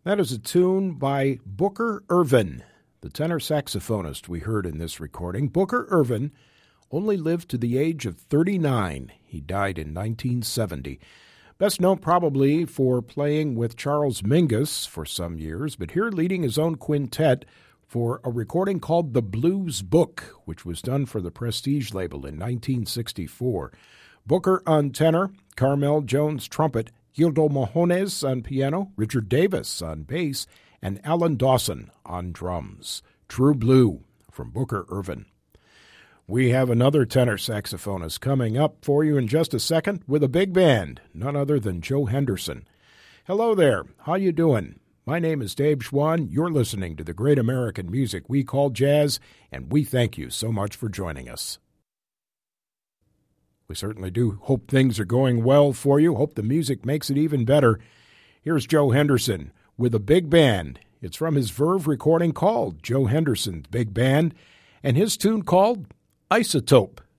That is a tune by Booker Ervin, the tenor saxophonist we heard in this recording. Booker Ervin only lived to the age of 39. He died in 1970. Best known probably for playing with Charles Mingus for some years, but here leading his own quintet for a recording called The Blues Book, which was done for the Prestige label in 1964. Booker on tenor, Carmel Jones trumpet, Gildo Mojones on piano, Richard Davis on bass, and Alan Dawson on drums. True Blue from Booker Ervin. We have another tenor saxophonist coming up for you in just a second with a big band, none other than Joe Henderson. Hello there, how you doing? My name is Dave Schwann. You're listening to the great American music we call jazz, and we thank you so much for joining us. We certainly do hope things are going well for you. Hope the music makes it even better. Here's Joe Henderson with a big band. It's from his Verve recording called Joe Henderson's Big Band, and his tune called Isotope.